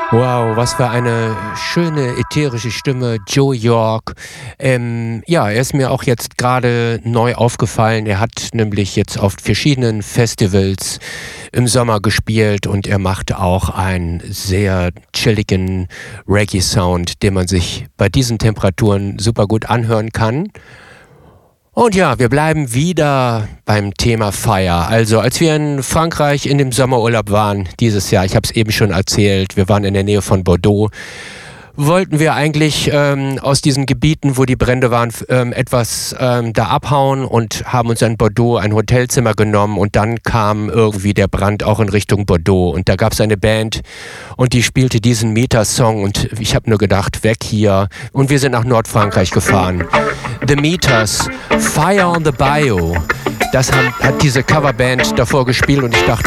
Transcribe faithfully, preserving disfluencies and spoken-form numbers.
Wow, was für eine schöne ätherische Stimme, Joe York. Ähm, ja, er ist mir auch jetzt gerade neu aufgefallen. Er hat nämlich jetzt auf verschiedenen Festivals im Sommer gespielt und er macht auch einen sehr chilligen Reggae-Sound, den man sich bei diesen Temperaturen super gut anhören kann. Und ja, wir bleiben wieder beim Thema Feier. Also als wir in Frankreich in dem Sommerurlaub waren dieses Jahr, ich habe es eben schon erzählt, wir waren in der Nähe von Bordeaux, wollten wir eigentlich ähm, aus diesen Gebieten, wo die Brände waren, ähm, etwas ähm, da abhauen und haben uns in Bordeaux ein Hotelzimmer genommen und dann kam irgendwie der Brand auch in Richtung Bordeaux und da gab es eine Band und die spielte diesen Meters-Song und ich habe nur gedacht, weg hier und wir sind nach Nordfrankreich gefahren. The Meters, Fire on the Bayou, das hat, hat diese Coverband davor gespielt und ich dachte,